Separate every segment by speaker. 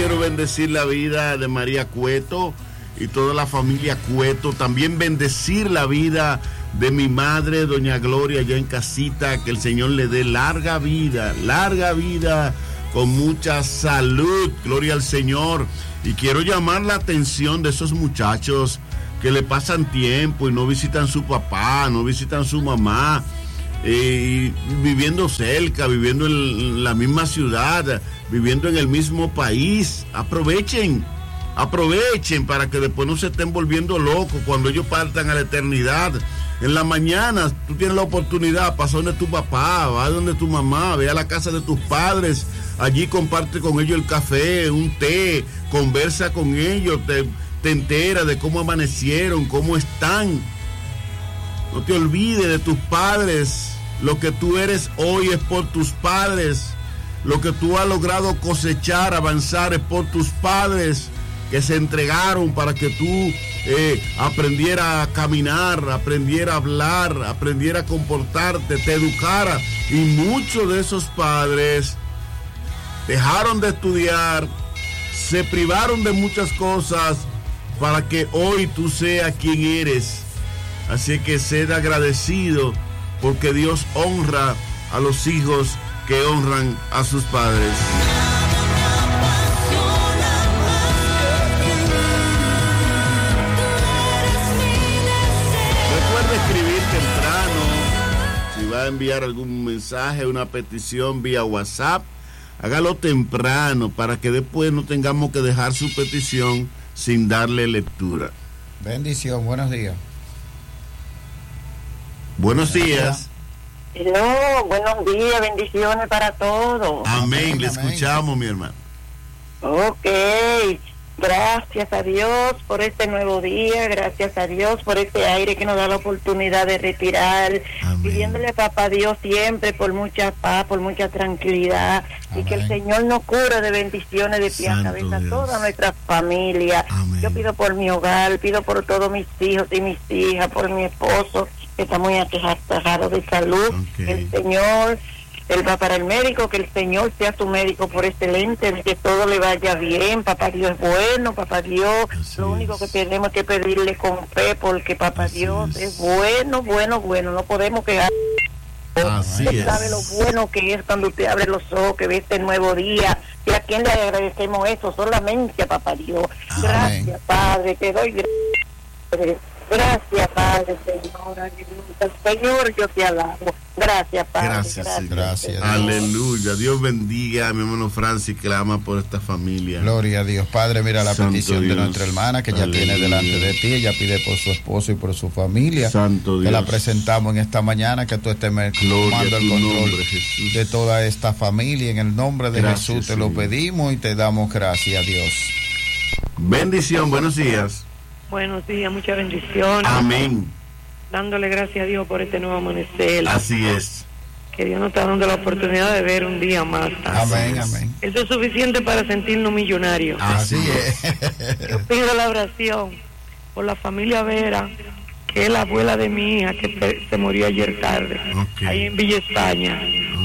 Speaker 1: quiero bendecir la vida de María Cueto y toda la familia Cueto. También bendecir la vida de mi madre, doña Gloria, allá en casita. Que el Señor le dé larga vida, con mucha salud. Gloria al Señor. Y quiero llamar la atención de esos muchachos que le pasan tiempo y no visitan su papá, no visitan su mamá, viviendo cerca, viviendo en la misma ciudad, viviendo en el mismo país. Aprovechen para que después no se estén volviendo locos cuando ellos partan a la eternidad. En la mañana tú tienes la oportunidad, pasa donde tu papá, va donde tu mamá, ve a la casa de tus padres, allí comparte con ellos el café, un té, conversa con ellos, te enteras de cómo amanecieron, cómo están. No te olvides de tus padres. Lo que tú eres hoy es por tus padres. Lo que tú has logrado cosechar, avanzar, es por tus padres que se entregaron para que tú aprendieras a caminar, aprendieras a hablar, aprendieras a comportarte, te educara. Y muchos de esos padres dejaron de estudiar, se privaron de muchas cosas para que hoy tú seas quien eres. Así que sed agradecido, porque Dios honra a los hijos que honran a sus padres. Recuerda escribir temprano. Si va a enviar algún mensaje, una petición vía WhatsApp, hágalo temprano para que después no tengamos que dejar su petición sin darle lectura.
Speaker 2: Bendición, buenos días.
Speaker 1: Buenos días.
Speaker 3: No, buenos días, bendiciones para todos.
Speaker 1: Amén, le escuchamos, mi hermano.
Speaker 3: Ok, gracias a Dios por este nuevo día, gracias a Dios por este aire que nos da la oportunidad de respirar. Amén. Pidiéndole a Papá Dios siempre por mucha paz, por mucha tranquilidad. Amén. Y que el Señor nos cure de bendiciones de pie a cabeza a toda nuestra familia. Amén. Yo pido por mi hogar, pido por todos mis hijos y mis hijas, por mi esposo que está muy aquejado de salud. Okay. El Señor, Él va para el médico, que el Señor sea su médico por excelente, que todo le vaya bien. Papá Dios es bueno, Papá Dios. Así lo único que tenemos que pedirle con fe, porque Papá Dios es bueno, no podemos quedar. Usted sabe lo bueno que es cuando usted abre los ojos, que ve este nuevo día. ¿Y a quién le agradecemos eso? Solamente a Papá Dios. Amén. Gracias, Padre, te doy gracias. Gracias, Padre, Señor, yo te alabo. Gracias, Padre.
Speaker 1: Gracias. Aleluya. Dios bendiga a mi hermano Francis, clama por esta familia.
Speaker 2: Gloria a Dios. Padre, mira la
Speaker 1: Santo
Speaker 2: petición
Speaker 1: Dios.
Speaker 2: De nuestra hermana que ya tiene delante de ti. Ella pide por su esposo y por su familia.
Speaker 1: Santo Dios.
Speaker 2: Te la presentamos en esta mañana, que tú estés tomando el control de toda esta familia. En el nombre de Jesús te lo pedimos y te damos gracias a Dios.
Speaker 1: Bendición, buenos días.
Speaker 4: Buenos días, muchas bendiciones.
Speaker 1: Amén.
Speaker 4: Dándole gracias a Dios por este nuevo amanecer.
Speaker 1: Así es.
Speaker 4: Que Dios nos está dando la oportunidad de ver un día más.
Speaker 2: Amén, amén.
Speaker 4: Eso es suficiente para sentirnos millonarios.
Speaker 2: Así es.
Speaker 4: Yo pido la oración por la familia Vera, que es la abuela de mi hija, que se murió ayer tarde, ahí en Villa España.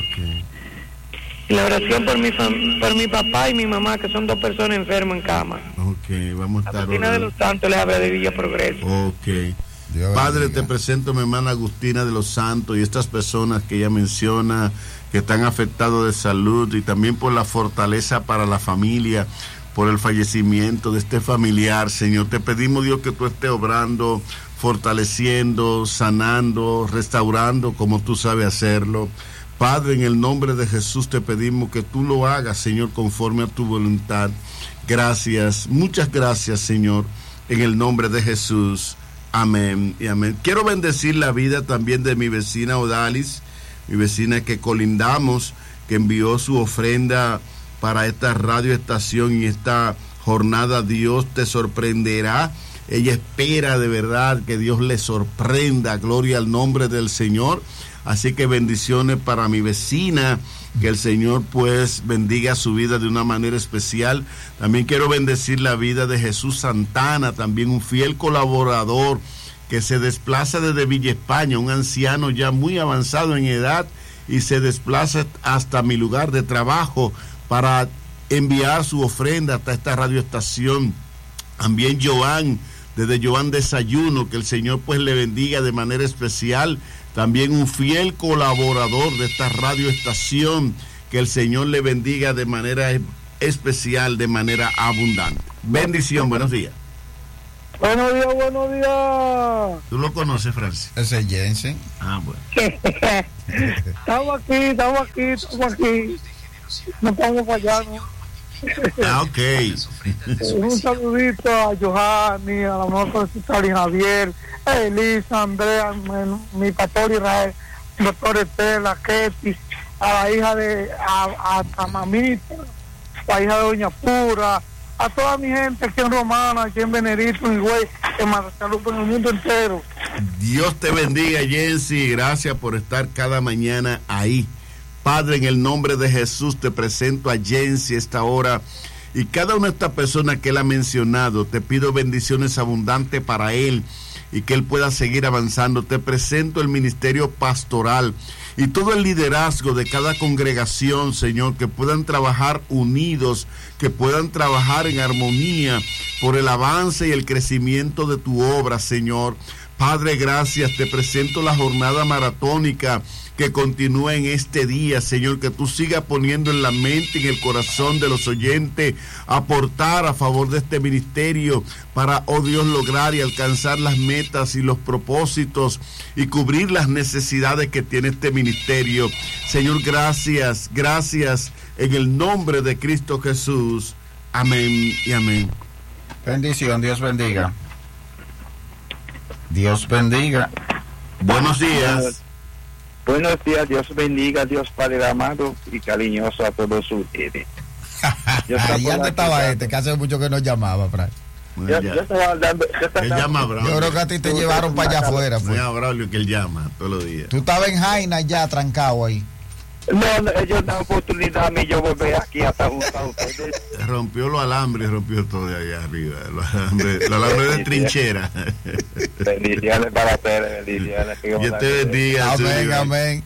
Speaker 4: Y la oración por mi papá y mi mamá, que son dos personas enfermas en cama.
Speaker 1: Vamos a estar.
Speaker 4: Agustina de los Santos les habla de Villa Progreso.
Speaker 1: Dios Padre, bendiga. Te presento a mi hermana Agustina de los Santos y estas personas que ella menciona que están afectados de salud, y también por la fortaleza para la familia, por el fallecimiento de este familiar. Señor, te pedimos, Dios, que tú estés obrando, fortaleciendo, sanando, restaurando como tú sabes hacerlo. Padre, en el nombre de Jesús te pedimos que tú lo hagas, Señor, conforme a tu voluntad. Gracias, muchas gracias, Señor, en el nombre de Jesús. Amén y amén. Quiero bendecir la vida también de mi vecina Odalis, mi vecina que colindamos, que envió su ofrenda para esta radioestación y esta jornada. Dios te sorprenderá. Ella espera de verdad que Dios le sorprenda. Gloria al nombre del Señor. Así que bendiciones para mi vecina, que el Señor pues bendiga su vida de una manera especial. También quiero bendecir la vida de Jesús Santana, también un fiel colaborador que se desplaza desde Villa España, un anciano ya muy avanzado en edad, y se desplaza hasta mi lugar de trabajo para enviar su ofrenda hasta esta radioestación. También Joan, desde Joan Desayuno, que el Señor pues le bendiga de manera especial. También un fiel colaborador de esta radioestación, que el Señor le bendiga de manera especial, de manera abundante. Bendición, buenos días.
Speaker 5: Buenos días, buenos días.
Speaker 1: ¿Tú lo conoces, Francis?
Speaker 2: Ese es Jensen.
Speaker 1: Ah, bueno.
Speaker 5: Estamos aquí. No estamos fallando.
Speaker 1: Ah, ok.
Speaker 5: Un saludito a Johanny, a la mujer de Javier, a Elisa, Andrea, mi pastor Israel, doctor Estela, Ketty, a la hija de a Mamita, la hija de Doña Pura, a toda mi gente aquí en Romana, aquí en Benedito, en Higüey, en Matacalupo, en el mundo entero.
Speaker 1: Dios te bendiga, Jensi. Gracias por estar cada mañana ahí. Padre, en el nombre de Jesús te presento a Jensi esta hora y cada una de estas personas que él ha mencionado. Te pido bendiciones abundantes para él y que él pueda seguir avanzando. Te presento el ministerio pastoral y todo el liderazgo de cada congregación, Señor, que puedan trabajar unidos, que puedan trabajar en armonía por el avance y el crecimiento de tu obra, Señor. Padre, gracias. Te presento la jornada maratónica que continúa en este día, Señor, que tú sigas poniendo en la mente y en el corazón de los oyentes, aportar a favor de este ministerio para, oh Dios, lograr y alcanzar las metas y los propósitos y cubrir las necesidades que tiene este ministerio. Señor, gracias, gracias, en el nombre de Cristo Jesús. Amén y amén.
Speaker 2: Bendición, Dios bendiga. Dios bendiga.
Speaker 1: Buenos días.
Speaker 6: Buenos días, Dios bendiga, Dios Padre amado y cariñoso a todos ustedes.
Speaker 2: Ya te estaba que hace mucho que nos llamaba, Frank.
Speaker 6: Yo estaba hablando.
Speaker 1: Él llama a Braulio.
Speaker 2: Yo creo que a ti te llevaron para allá afuera.
Speaker 1: Fue a Braulio que él llama todos los días.
Speaker 2: Tú estabas en Jaina ya, trancado ahí.
Speaker 6: No, ellos dan oportunidad a mí, yo volver aquí hasta junto a ustedes.
Speaker 1: Rompió los alambres, rompió todo de allá arriba. Los alambres de trinchera.
Speaker 6: Bendiciones para ustedes, bendiciones.
Speaker 1: Dios te bendiga.
Speaker 2: Amén, amén.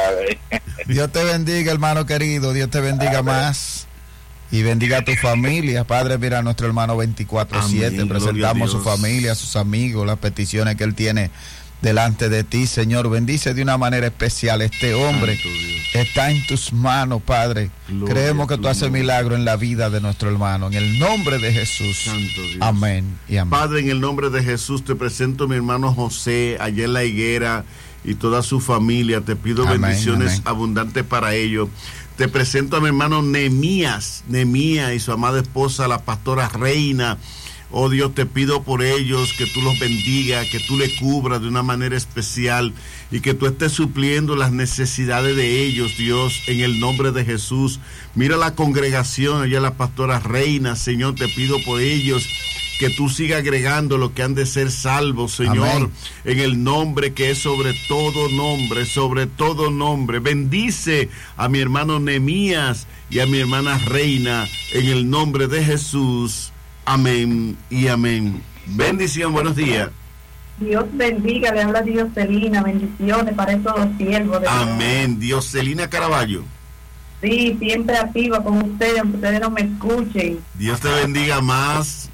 Speaker 2: Dios te bendiga, hermano querido. Dios te bendiga más. Y bendiga a tu familia. Padre, mira a nuestro hermano 24/7. Presentamos su familia, sus amigos, las peticiones que él tiene delante de ti, Señor. Bendice de una manera especial este hombre. Está en tus manos, Padre. Gloria. Creemos que tú haces milagro en la vida de nuestro hermano. En el nombre de Jesús.
Speaker 1: Santo Dios.
Speaker 2: Amén y amén.
Speaker 1: Padre, en el nombre de Jesús te presento a mi hermano José, allá en La Higuera, y toda su familia. Te pido bendiciones abundantes para ellos. Te presento a mi hermano Nehemías y su amada esposa, la pastora Reina. Oh Dios, te pido por ellos que tú los bendigas, que tú les cubras de una manera especial y que tú estés supliendo las necesidades de ellos, Dios, en el nombre de Jesús. Mira la congregación, allá la pastora Reina, Señor, te pido por ellos que tú sigas agregando lo que han de ser salvos, Señor. Amén. En el nombre que es sobre todo nombre, sobre todo nombre. Bendice a mi hermano Nehemías y a mi hermana Reina, en el nombre de Jesús. Amén y amén. Bendición, buenos días.
Speaker 3: Dios bendiga, le habla Dioselina, bendiciones para esos dos siervos.
Speaker 1: Amén. Dioselina Caraballo.
Speaker 3: Sí, siempre activa con ustedes, aunque ustedes no me escuchen.
Speaker 1: Dios te bendiga más.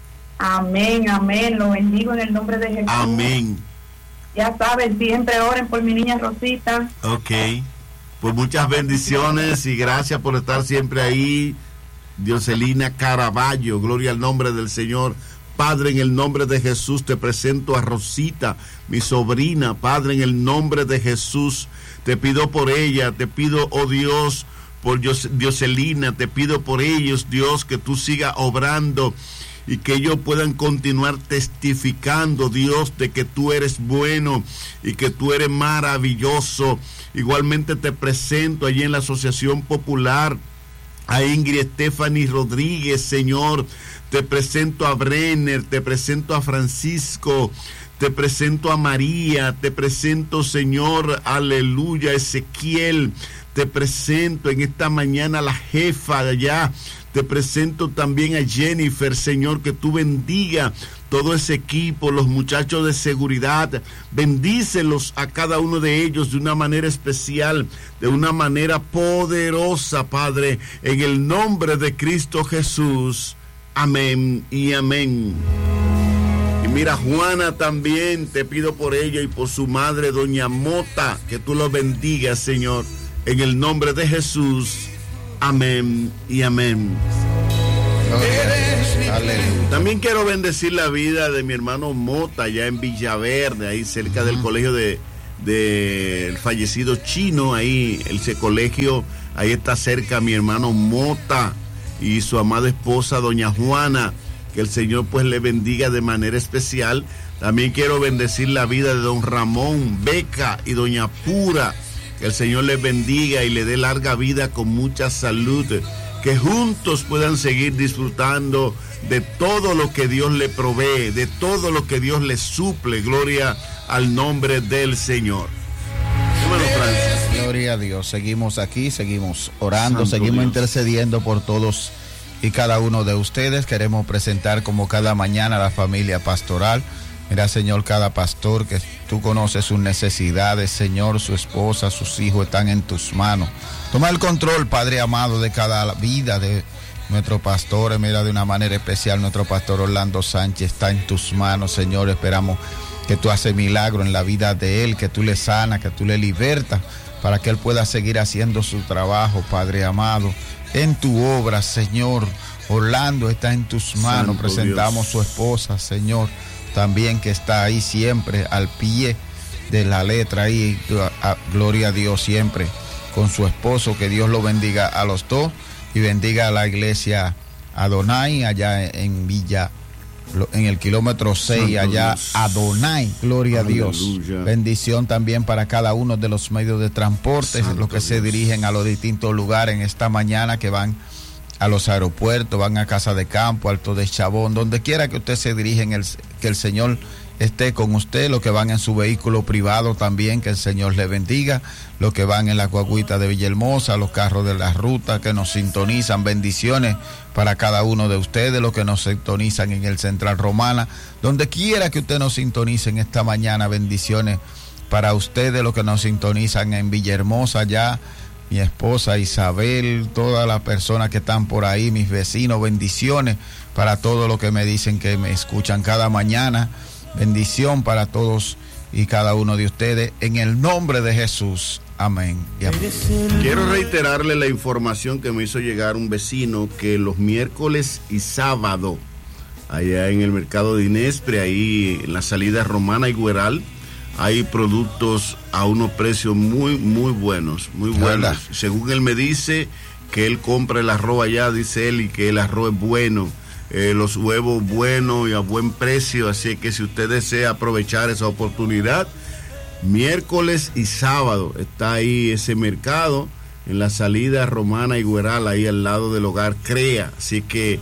Speaker 3: Amén, amén, lo bendigo en el nombre de Jesús.
Speaker 1: Amén.
Speaker 3: Ya saben, siempre oren por mi niña Rosita.
Speaker 1: Ok, pues muchas bendiciones y gracias por estar siempre ahí. Dioselina Caraballo, gloria al nombre del Señor. Padre, en el nombre de Jesús te presento a Rosita, mi sobrina. Padre, en el nombre de Jesús te pido por ella, te pido, oh Dios, por Dioselina, te pido por ellos, Dios, que tú sigas obrando y que ellos puedan continuar testificando, Dios, de que tú eres bueno y que tú eres maravilloso. Igualmente te presento allí en la Asociación Popular a Ingrid Stephanie Rodríguez, Señor. Te presento a Brenner, te presento a Francisco, te presento a María, te presento, Señor, aleluya, Ezequiel, te presento en esta mañana a la jefa de allá, te presento también a Jennifer, Señor, que tú bendiga todo ese equipo, los muchachos de seguridad, bendícelos a cada uno de ellos de una manera especial, de una manera poderosa, Padre, en el nombre de Cristo Jesús. Amén y amén. Y mira, Juana también, te pido por ella y por su madre, doña Mota, que tú los bendigas, Señor, en el nombre de Jesús. Amén y amén. También quiero bendecir la vida de mi hermano Mota, allá en Villaverde, ahí cerca del colegio del fallecido Chino, ahí ese colegio, ahí está cerca mi hermano Mota y su amada esposa doña Juana, que el Señor pues le bendiga de manera especial. También quiero bendecir la vida de don Ramón Beca y doña Pura, que el Señor les bendiga y le dé larga vida con mucha salud, que juntos puedan seguir disfrutando de todo lo que Dios le provee, de todo lo que Dios le suple. Gloria al nombre del Señor. Hermano Francis.
Speaker 2: Gloria a Dios. Seguimos aquí, seguimos orando,
Speaker 1: Santo
Speaker 2: seguimos
Speaker 1: Dios.
Speaker 2: Intercediendo por todos y cada uno de ustedes. Queremos presentar como cada mañana a la familia pastoral. Mira, Señor, cada pastor que tú conoces sus necesidades, Señor, su esposa, sus hijos están en tus manos. Toma el control, Padre amado, de cada vida de nuestro pastor. Mira, de una manera especial, nuestro pastor Orlando Sánchez está en tus manos, Señor. Esperamos que tú haces milagro en la vida de él, que tú le sanas, que tú le libertas, para que él pueda seguir haciendo su trabajo, Padre amado, en tu obra, Señor. Orlando está en tus manos.
Speaker 1: Santo
Speaker 2: presentamos
Speaker 1: Dios.
Speaker 2: su esposa, Señor, también, que está ahí siempre al pie de la letra, ahí, gloria a Dios, siempre con su esposo. Que Dios lo bendiga a los dos y bendiga a la iglesia Adonai allá en Villa, en el kilómetro 6,
Speaker 1: Santo
Speaker 2: allá
Speaker 1: Dios.
Speaker 2: Adonai, gloria
Speaker 1: Aleluya.
Speaker 2: a Dios. Bendición también para cada uno de los medios de transporte,
Speaker 1: Santo
Speaker 2: los que se
Speaker 1: Dios.
Speaker 2: dirigen a los distintos lugares en esta mañana, que van a los aeropuertos, van a Casa de Campo, Alto de Chabón, donde quiera que usted se dirija, que el Señor esté con usted. Los que van en su vehículo privado también, que el Señor le bendiga. Los que van en la guaguita de Villahermosa, los carros de la ruta que nos sintonizan, bendiciones para cada uno de ustedes. Los que nos sintonizan en el Central Romana, donde quiera que usted nos sintonice en esta mañana, bendiciones para ustedes. Los que nos sintonizan en Villahermosa, ya mi esposa Isabel, todas las personas que están por ahí, mis vecinos, bendiciones para todos los que me dicen que me escuchan cada mañana. Bendición para todos y cada uno de ustedes, en el nombre de Jesús. Amén y amén.
Speaker 1: Quiero reiterarle la información que me hizo llegar un vecino, que los miércoles y sábado, allá en el mercado de Inespre, ahí en la salida Romana y Güeral, hay productos a unos precios muy buenos, muy buenos. Según él me dice, que él compra el arroz allá, dice él, y que el arroz es bueno, los huevos buenos y a buen precio. Así que si usted desea aprovechar esa oportunidad, miércoles y sábado está ahí ese mercado en la salida Romana y Güeral, ahí al lado del hogar Crea. Así que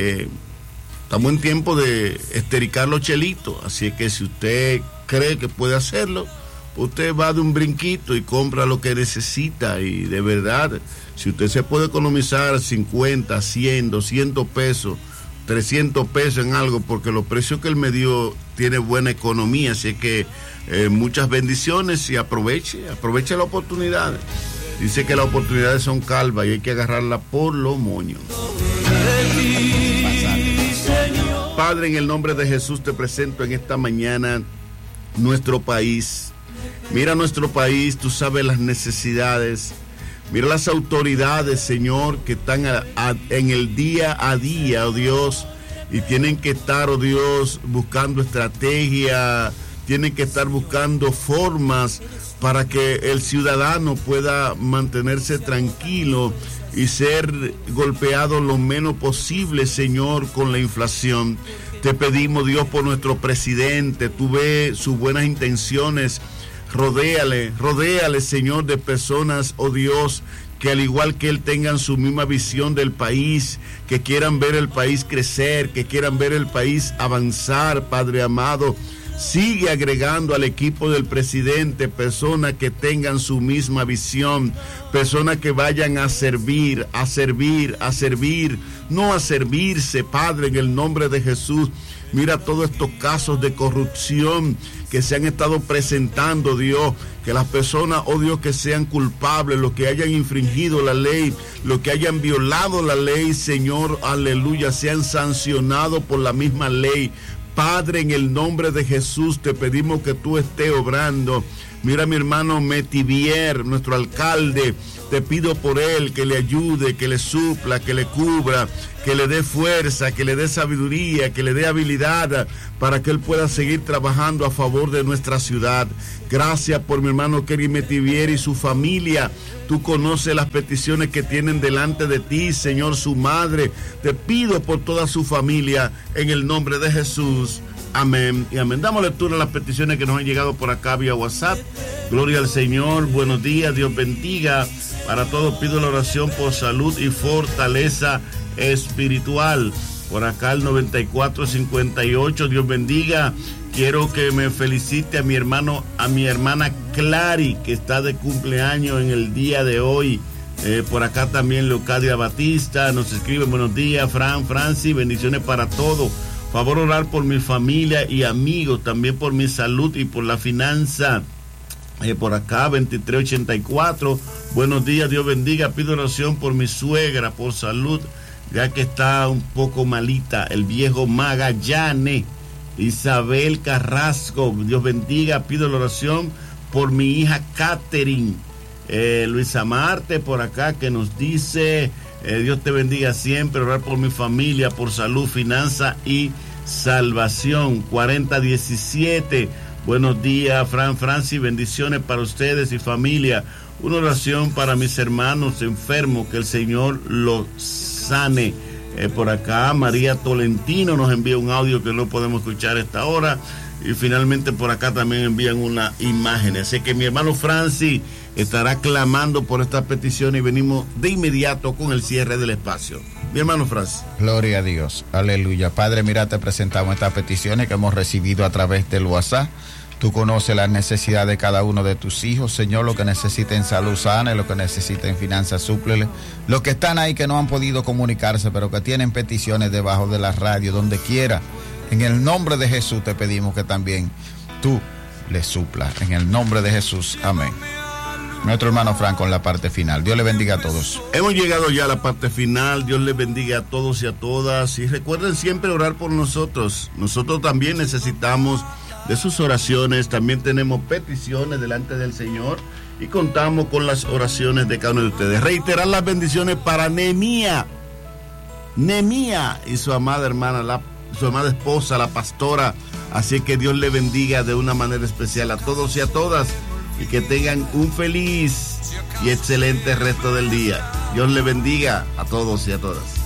Speaker 1: estamos en tiempo de estericar los chelitos, así que si usted cree que puede hacerlo, usted va de un brinquito y compra lo que necesita. Y de verdad, si usted se puede economizar 50, 100, 200 pesos, 300 pesos en algo, porque los precios que él me dio tiene buena economía, así que muchas bendiciones y aproveche la oportunidad. Dice que las oportunidades son calvas y hay que agarrarla por los moños. Padre, en el nombre de Jesús te presento en esta mañana nuestro país. Mira nuestro país, tú sabes las necesidades. Mira las autoridades, Señor, que están en el día a día, oh Dios, y tienen que estar, oh Dios, buscando estrategia, tienen que estar buscando formas para que el ciudadano pueda mantenerse tranquilo y ser golpeado lo menos posible, Señor, con la inflación. Te pedimos, Dios, por nuestro presidente, tú ves sus buenas intenciones. Rodéale, Señor, de personas, oh Dios, que al igual que él tengan su misma visión del país, que quieran ver el país crecer, que quieran ver el país avanzar, Padre amado. Sigue agregando al equipo del presidente personas que tengan su misma visión, personas que vayan a servir, no a servirse, Padre, en el nombre de Jesús. Mira todos estos casos de corrupción que se han estado presentando, Dios, que las personas, oh Dios, que sean culpables, los que hayan infringido la ley, los que hayan violado la ley, Señor, aleluya, sean sancionados por la misma ley. Padre, en el nombre de Jesús te pedimos que tú estés obrando. Mira a mi hermano Metivier, nuestro alcalde, te pido por él que le ayude, que le supla, que le cubra, que le dé fuerza, que le dé sabiduría, que le dé habilidad para que él pueda seguir trabajando a favor de nuestra ciudad. Gracias por mi hermano Kerry Metivier y su familia. Tú conoces las peticiones que tienen delante de ti, Señor, su madre. Te pido por toda su familia, en el nombre de Jesús. Amén y amén. Damos lectura a las peticiones que nos han llegado por acá vía WhatsApp. Gloria al Señor, buenos días, Dios bendiga. Para todos pido la oración por salud y fortaleza espiritual. Por acá el 9458, Dios bendiga. Quiero que me felicite a mi hermana Clary, que está de cumpleaños en el día de hoy. Por acá también Leocadia Batista nos escribe: buenos días, Francis, bendiciones para todos. Favor orar por mi familia y amigos, también por mi salud y por la finanza. Por acá 2384, buenos días, Dios bendiga. Pido oración por mi suegra, por salud, ya que está un poco malita. El viejo Magallanes. Isabel Carrasco, Dios bendiga. Pido la oración por mi hija Catherine. Luisa Marte por acá, que nos dice: Dios te bendiga siempre. Orar por mi familia, por salud, finanza y salvación. 4017, buenos días, Francis, bendiciones para ustedes y familia. Una oración para mis hermanos enfermos, que el Señor los sane. Por acá María Tolentino nos envía un audio que no podemos escuchar a esta hora. Y finalmente por acá también envían una imagen. Así que mi hermano Francis estará clamando por esta petición y venimos de inmediato con el cierre del espacio. Mi hermano Francis.
Speaker 2: Gloria a Dios, aleluya. Padre, mira, te presentamos estas peticiones que hemos recibido a través del WhatsApp. Tú conoces las necesidades de cada uno de tus hijos, Señor, lo que necesiten salud sana, lo que necesiten finanzas, súplele. Los que están ahí que no han podido comunicarse, pero que tienen peticiones debajo de la radio, donde quiera. En el nombre de Jesús te pedimos que también tú les suplas. En el nombre de Jesús, amén. Nuestro hermano Franco en la parte final. Dios le bendiga a todos.
Speaker 1: Hemos llegado ya a la parte final. Dios les bendiga a todos y a todas. Y recuerden siempre orar por nosotros. Nosotros también necesitamos de sus oraciones. También tenemos peticiones delante del Señor y contamos con las oraciones de cada uno de ustedes. Reiterar las bendiciones para Nehemías y su amada hermana, su amada esposa, la pastora. Así que Dios le bendiga de una manera especial a todos y a todas, y que tengan un feliz y excelente resto del día. Dios le bendiga a todos y a todas.